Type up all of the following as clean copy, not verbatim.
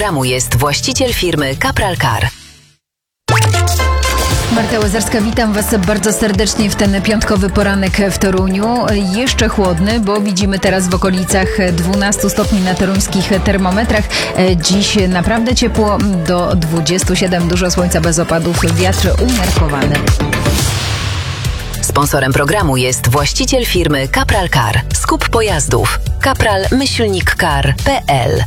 Programu jest właściciel firmy Kapral Kar. Marta Łazarska, witam Was bardzo serdecznie w ten piątkowy poranek w Toruniu. Jeszcze chłodny, bo widzimy teraz w okolicach 12 stopni na toruńskich termometrach. Dziś naprawdę ciepło, do 27, dużo słońca bez opadów, wiatr umiarkowany. Sponsorem programu jest właściciel firmy Kapral Kar. Skup pojazdów. kapral-kar.pl.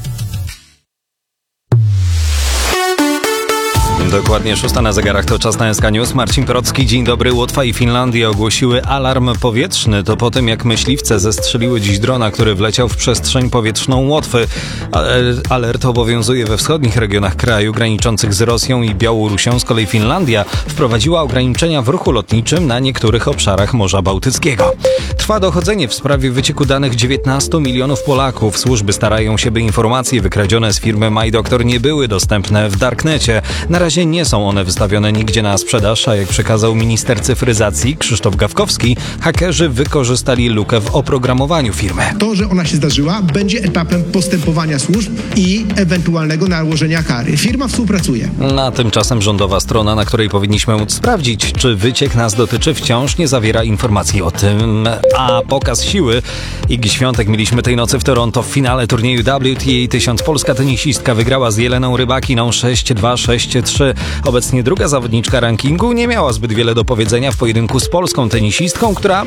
Dokładnie 6 na zegarach, to czas na SK News. Marcin Porocki, dzień dobry. Łotwa i Finlandia ogłosiły alarm powietrzny. To po tym, jak myśliwce zestrzeliły dziś drona, który wleciał w przestrzeń powietrzną Łotwy. Alert obowiązuje we wschodnich regionach kraju graniczących z Rosją i Białorusią. Z kolei Finlandia wprowadziła ograniczenia w ruchu lotniczym na niektórych obszarach Morza Bałtyckiego. Trwa dochodzenie w sprawie wycieku danych 19 milionów Polaków. Służby starają się, by informacje wykradzione z firmy MyDoktor nie były dostępne w darknecie. Na razie nie są one wystawione nigdzie na sprzedaż, a jak przekazał minister cyfryzacji Krzysztof Gawkowski, hakerzy wykorzystali lukę w oprogramowaniu firmy. To, że ona się zdarzyła, będzie etapem postępowania służb i ewentualnego nałożenia kary. Firma współpracuje. A tymczasem rządowa strona, na której powinniśmy móc sprawdzić, czy wyciek nas dotyczy, wciąż nie zawiera informacji o tym. A pokaz siły. Igi Świątek mieliśmy tej nocy w Toronto w finale turnieju WTA 1000. Polska tenisistka wygrała z Jeleną Rybakiną 6-2, 6-3. Obecnie druga zawodniczka rankingu nie miała zbyt wiele do powiedzenia w pojedynku z polską tenisistką, która